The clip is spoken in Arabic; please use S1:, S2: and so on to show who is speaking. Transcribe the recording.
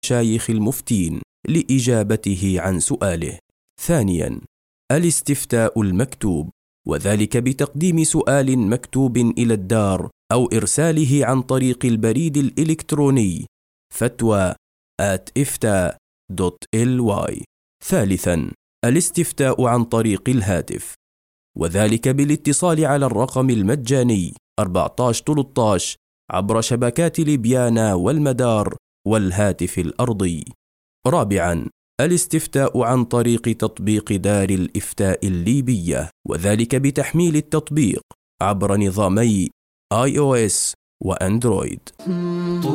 S1: المشايخ المفتين لإجابته عن سؤاله. ثانياً، الاستفتاء المكتوب، وذلك بتقديم سؤال مكتوب إلى الدار أو إرساله عن طريق البريد الإلكتروني fatwa@ifta.ly. ثالثاً، الاستفتاء عن طريق الهاتف، وذلك بالاتصال على الرقم المجاني 1413 عبر شبكات ليبيانا والمدار والهاتف الأرضي. رابعاً، الاستفتاء عن طريق تطبيق دار الإفتاء الليبية، وذلك بتحميل التطبيق عبر نظامي iOS وأندرويد.